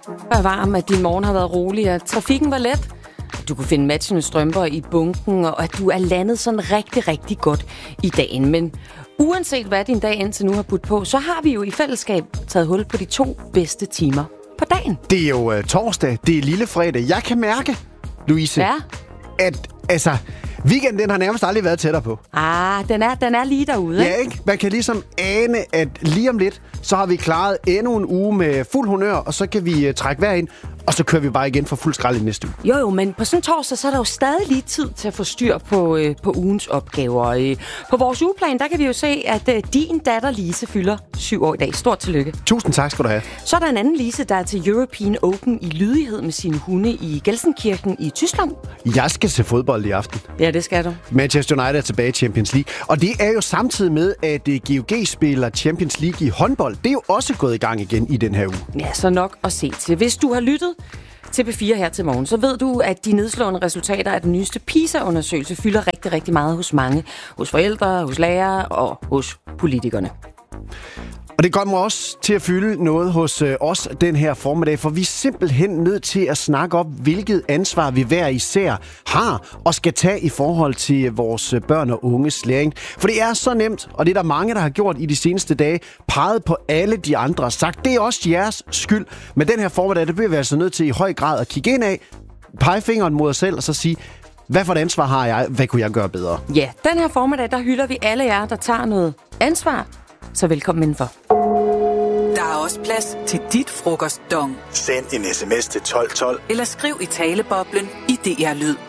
Vær varm, at din morgen har været rolig, at trafikken var let. Du kunne finde matchende strømper i bunken, og at du er landet sådan rigtig, rigtig godt i dagen. Men uanset hvad din dag indtil nu har budt på, så har vi jo i fællesskab taget hul på de 2 bedste timer på dagen. Det er jo torsdag, det er lille fredag. Jeg kan mærke, Louise, at weekenden den har nærmest aldrig været tættere på. Den er lige derude, ikke? Ja, ikke? Man kan ligesom ane, at lige om lidt, så har vi klaret endnu en uge med fuld honør, og så kan vi trække vejr ind, og så kører vi bare igen for fuld skrald i næste uge. Jo, men på sådan en torsdag, så er der jo stadig lige tid til at få styr på ugens opgaver. På vores ugeplan, der kan vi jo se, at din datter Lise fylder 7 år i dag. Stort tillykke. Tusind tak skal du have. Så er der en anden Lise, der er til European Open i lydighed med sine hunde i Gelsenkirchen i Tyskland. Jeg skal se fodbold i aften. Ja, det skal du. Manchester United er tilbage i Champions League. Og det er jo samtidig med, at GOG spiller Champions League i håndbold. Det er jo også gået i gang igen i den her uge. Ja, så nok at se til. Hvis du har lyttet til P4 her til morgen, så ved du, at de nedslående resultater af den nyeste PISA-undersøgelse fylder rigtig, rigtig meget hos mange. Hos forældre, hos lærere og hos politikerne. Og det kommer også til at fylde noget hos os den her formiddag, for vi er simpelthen nødt til at snakke om, hvilket ansvar vi hver især har og skal tage i forhold til vores børn og unges læring. For det er så nemt, og det er der mange, der har gjort i de seneste dage, peget på alle de andre og sagt, det er også jeres skyld. Men den her formiddag, der bliver vi altså nødt til i høj grad at kigge ind af, pege fingeren mod os selv og så sige, hvad for et ansvar har jeg? Hvad kunne jeg gøre bedre? Ja, den her formiddag, der hylder vi alle jer, der tager noget ansvar. Så velkommen indenfor. Der er også plads til dit frokostdong. Send en sms til 1212. Eller skriv i taleboblen i DR Lyd.